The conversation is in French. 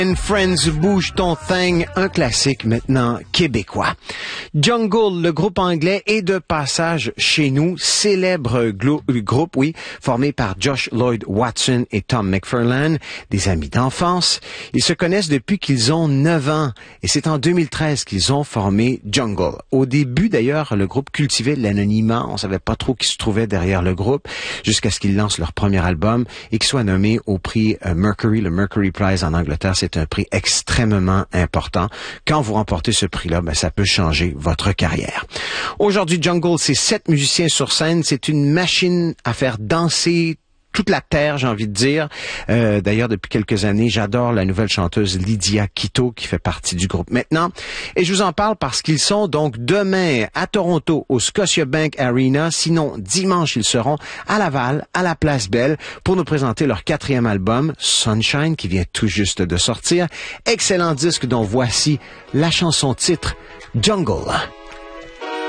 And Friends, bouge ton thing, un classique maintenant québécois. Jungle, le groupe anglais, est de passage chez nous, célèbre groupe, formé par Josh Lloyd Watson et Tom McFarlane, des amis d'enfance. Ils se connaissent depuis qu'ils ont 9 ans et c'est en 2013 qu'ils ont formé Jungle. Au début, d'ailleurs, le groupe cultivait l'anonymat, on savait pas trop qui se trouvait derrière le groupe, jusqu'à ce qu'ils lancent leur premier album et qu'ils soient nommés au prix Mercury, le Mercury Prize en Angleterre. C'est un prix extrêmement important. Quand vous remportez ce prix-là, ça peut changer votre carrière. Aujourd'hui, Jungle, c'est 7 musiciens sur scène. C'est une machine à faire danser toute la terre, j'ai envie de dire. D'ailleurs, depuis quelques années, j'adore la nouvelle chanteuse Lydia Quito qui fait partie du groupe maintenant. Et je vous en parle parce qu'ils sont donc demain à Toronto au Scotiabank Arena. Sinon, dimanche, ils seront à Laval, à la Place Belle, pour nous présenter leur 4e album, Sunshine, qui vient tout juste de sortir. Excellent disque dont voici la chanson titre, Jungle.